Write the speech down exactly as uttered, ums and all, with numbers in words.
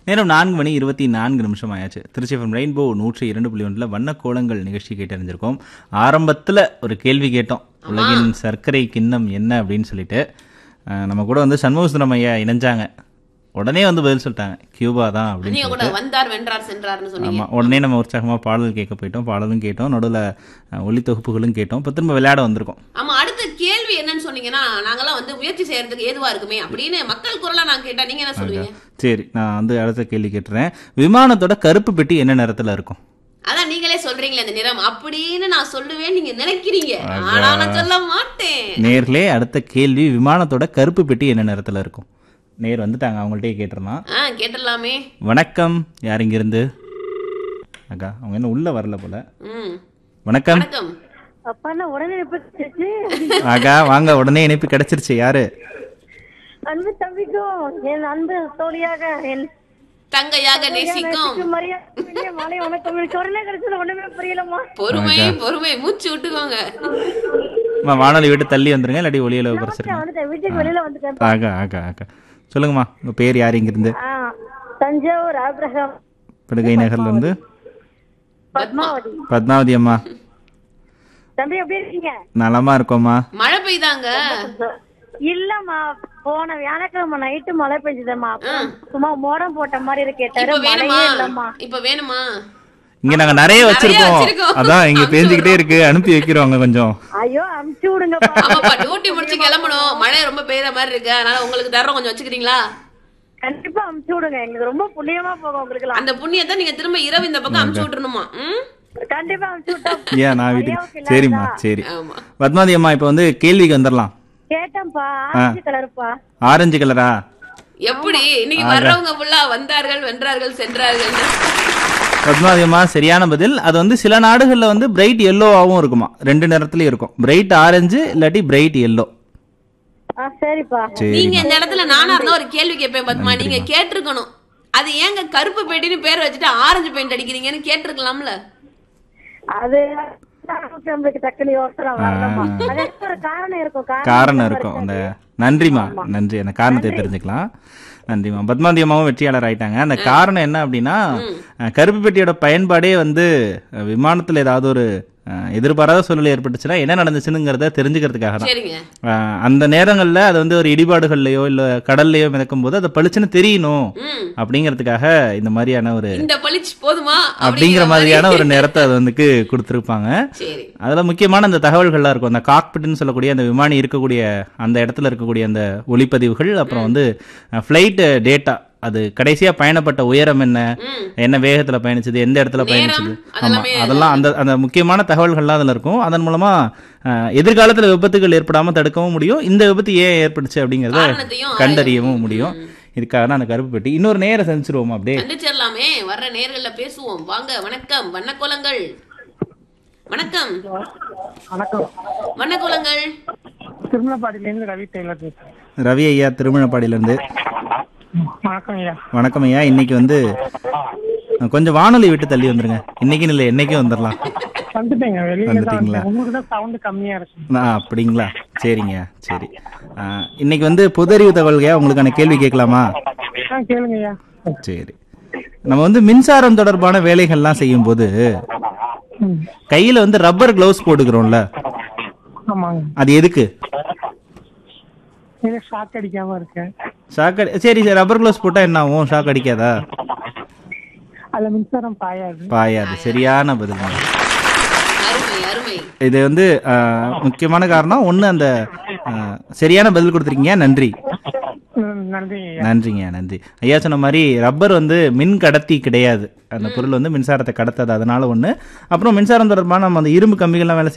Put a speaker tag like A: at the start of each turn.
A: நேரம் நான்கு மணி இருபத்தி நான்கு நிமிஷம் ஆயாச்சு. திருச்சி எஃப்எம் ரெயின்போ நூற்றி இரண்டு புள்ளி ஒன்றில் வண்ண கோலங்கள் நிகழ்ச்சி கேட்டறிஞ்சிருக்கோம். ஆரம்பத்தில் ஒரு கேள்வி கேட்டோம், உலகின் சர்க்கரை கிண்ணம் என்ன அப்படின்னு சொல்லிட்டு. நம்ம கூட வந்து சண்முகசுந்தரம் ஐயா இணைஞ்சாங்க. உடனே வந்து பதில் சொல்லிட்டாங்க, கியூபா தான் அப்படின்னு. ஆமா, உடனே நம்ம உற்சாகமா பாடல் கேட்க போயிட்டோம், பாடலும் கேட்டோம், நடுவில் ஒலி தொகுப்புகளும் கேட்டோம். இப்போ திரும்ப விளையாட வந்திருக்கோம்.
B: ஆமா, அடுத்த கேள்வி என்னன்னு சொன்னீங்கன்னா, நாங்கெல்லாம் வந்து முயற்சி செய்யறதுக்கு ஏதுவா இருக்குமே அப்படின்னு மக்கள் குரலா நான் கேட்டா நீங்க என்ன சொல்லுவீங்க? சரி,
A: நான் வந்து அடுத்த கேள்வி கேட்டுறேன். விமானத்தோட கருப்பு பெட்டி என்ன நிறத்துல இருக்கும்?
B: அதான் நீங்களே சொல்றீங்களே அந்த நிறம் அப்படின்னு நான் சொல்லுவேன் நீங்க நினைக்கிறீங்க, ஆனா நான் சொல்ல மாட்டேன்.
A: நேர்லே அடுத்த கேள்வி, விமானத்தோட கருப்பு பெட்டி என்ன நிறத்துல இருக்கும்? நேர் வந்துட்டாங்க, அவங்கள்ட்டே கேட்டுடலாம்.
B: ஆ, கேட்டுடலாமே.
A: வணக்கம், யார் இங்க இருந்து? அக்கா அவங்க என்ன உள்ள வரல போல.
B: ம்,
A: வணக்கம்.
B: வணக்கம்.
C: அப்பா நான் உடனே இணைப்பு
A: அக்கா வாங்க, உடனே இணைப்பு கிடைச்சிருச்சு. யாரு?
C: அன்பு தம்பிக்கும் என் அன்பு தோழியாக என்
B: தங்கையாக நேசிக்கும்
C: மாலை வணக்கம். உடனே கிடைச்சது ஒண்ணுமே புரியலம்மா.
B: பொறுமை பொறுமை, மூச்சு விட்டுக்கோங்க.
A: வானொலி விட்டு தள்ளி வந்துருங்க, இல்லாட்டி ஒளியில பிரச்சனை.
C: வீட்டுக்கு வெளியில வந்துட்டேன்.
A: ஆகா ஆகா ஆகா சொல்லுங்கம்மா, உங்க பேர் யாரு? இங்க இருந்து?
C: தஞ்சாவூர் ஆபிரகாம்
A: படுகை நகர்ல இருந்து
C: பத்மாவதி.
A: பத்மாவதி அம்மா,
C: தம்பி எப்படி இருக்கீங்க?
A: நலமா இருக்கோம்மா.
B: மழை பெய்தாங்க?
C: இல்லம்மா, போன வியாழக்கிழமை நைட்டு மழை பெஞ்சதம்மா. சும்மா மோடம் போட்ட மாதிரி இருக்கே தவிர மழையே இல்லம்மா.
B: இப்ப வேணுமா?
A: இங்க நாங்க நிறைய வச்சிருக்கோம், அதான் இங்க பேஞ்சுக்கிட்டே இருக்கு, அனுப்பி வைக்கிறோங்க கொஞ்சம்.
C: ஐயோ அனுப்பிச்சு விடுங்க.
B: ஆமாப்பா, டியூட்டி முடிச்சு கிளம்பணும், மழை ரொம்ப பெய்யற மாதிரி இருக்கு, அதனால உங்களுக்கு தரோம், கொஞ்சம் வச்சுக்கிறீங்களா?
C: கண்டிப்பா அனுப்பிச்சு விடுங்க, எங்களுக்கு ரொம்ப புண்ணியமா போகும் உங்களுக்கு.
B: அந்த புண்ணியத்தை நீங்க திரும்ப இரவு இந்த பக்கம் அனுப்பிச்சு விட்டுணுமா?
C: கண்டிப்பா அனுப்பிச்சு விட்டா.
A: ஏன் நான் வீட்டுக்கு. சரிம்மா சரி. பத்மாவதி அம்மா, இப்ப வந்து கேள்விக்கு வந்துடலாம்.
C: கேட்டேன்ப்பா, ஆரஞ்சு கலர்ப்பா.
A: ஆரஞ்சு கலரா?
B: எப்படி இன்னைக்கு வர்றவங்க ஃபுல்லா வந்தார்கள், வென்றார்கள், சென்றார்கள்.
A: பத்மாவதி அம்மா, சரியான பதில். அது வந்து சில நாடுகள்ல வந்து பிரைட் எல்லோவாவும் இருக்குமா, ரெண்டு நிறத்துலயும் இருக்கும். பிரைட் ஆரஞ்சு இல்லாட்டி பிரைட் எல்லோ.
C: சரிப்பா.
B: நீங்க இந்த இடத்துல நானா இருந்தா ஒரு கேள்வி கேட்பேன் பத்மா, நீங்க கேட்டிருக்கணும், அது ஏங்க கருப்பு பெட்டின்னு பேர் வச்சுட்டு ஆரஞ்சு பெயிண்ட் அடிக்கிறீங்கன்னு கேட்டிருக்கலாம்ல.
C: அது
A: காரணம் இருக்கும். அந்த நன்றிமா, நன்றி. அந்த காரணத்தை தெரிஞ்சுக்கலாம். நன்றிமா. பத்மாவதி அம்மாவும் வெற்றியாளர் ஆயிட்டாங்க. அந்த காரணம் என்ன அப்படின்னா, கருப்பு பெட்டியோட பயன்பாடே வந்து விமானத்துல ஏதாவது ஒரு எதிர்பாராத சூழ்நிலை ஏற்பட்டுச்சுன்னா என்ன நடந்துச்சுங்கிறத தெரிஞ்சுக்கிறதுக்காக தான். அந்த நேரங்கள்ல அது வந்து ஒரு இடிபாடுகள்லயோ இல்ல கடல்லையோ மிதக்கும் போது அதை பளிச்சுன்னு தெரியணும் அப்படிங்கறதுக்காக இந்த மாதிரியான ஒரு அப்படிங்கிற மாதிரியான ஒரு நேரத்தை அது வந்து கொடுத்துருப்பாங்க. அதுல முக்கியமான அந்த தகவல்கள்லாம் இருக்கும். அந்த காக்பிட்னு சொல்லக்கூடிய அந்த விமானி இருக்கக்கூடிய அந்த இடத்துல இருக்கக்கூடிய அந்த ஒளிப்பதிவுகள், அப்புறம் வந்து பிளைட் டேட்டா, அது கடைசியா பயணப்பட்ட உயரம் என்ன, என்ன வேகத்துல பயணிச்சது, எந்த இடத்துல பயணிச்சது, ஆமா அதெல்லாம் அந்த அந்த முக்கியமான தகவல்கள்லாம் அதுல இருக்கும். அதன் மூலமா எதிர்காலத்துல விபத்துகள் ஏற்படாம தடுக்கவும் முடியும், இந்த விபத்து ஏன் ஏற்பட்டுச்சு அப்படிங்கறத கண்டறியவும் முடியும். இதுக்காக அந்த கருப்பு பெட்டி. இன்னொரு நேர சந்திச்சிருவோம், அப்படியே
B: சந்திச்சிடலாமே, வர்ற நேர்கள்ல பேசுவோம். வாங்க, வணக்கம் வண்ணக்கோலங்கள். வணக்கம்.
D: வணக்கம்
B: வண்ணக்கோலங்கள்.
D: திருமணப்பாடியில இருந்து ரவி டெய்லர் பேசுறேன்.
A: ரவி ஐயா, திருமணப்பாடியில இருந்து.
D: வணக்கம் ஐயா.
A: வணக்கம் ஐயா. இன்னைக்கு வந்து கொஞ்சம் வானொலி விட்டு தள்ளி வந்துருங்க. இன்னைக்கு இல்ல, என்னைக்கும் வந்துடலாம். வந்துட்டீங்களா? அப்படிங்களா? சரிங்க, சரி. இன்னைக்கு வந்து பொதறிவு தகவல்கையா உங்களுக்கான கேள்வி கேட்கலாமா?
D: கேளுங்கய்யா.
A: சரி. நம்ம வந்து மின்சாரம் தொடர்பான வேலைகள்லாம் செய்யும் போது கையில வந்து ரப்பர் கிளவுஸ் போட்டுக்கிறோம்ல, அது எதுக்கு?
D: ஷாக் அடிக்காம இருக்கு.
A: ஷாக் அடி சரி சரி ரப்பர் கிளவுஸ் போட்டா என்ன ஆகும்? ஷாக் அடிக்காதா?
D: அதுல மின்சாரம் பாயாது.
A: பாயாது. சரியான பதில். இது வந்து முக்கியமான காரணம் ஒண்ணு. அந்த சரியான பதில் கொடுத்துருக்கீங்க, நன்றி. நன்றிங்க, நன்றி ஐயா. சொன்ன மாதிரி ரப்பர் வந்து மின் கடத்தி கிடையாது, அந்த பொருள் வந்து மின்சாரத்தை கடத்தாது, அதனால ஒண்ணு. அப்புறம் மின்சாரம் தொடர்பான நம்ம அந்த இரும்பு கம்பிகள்லாம் வேலை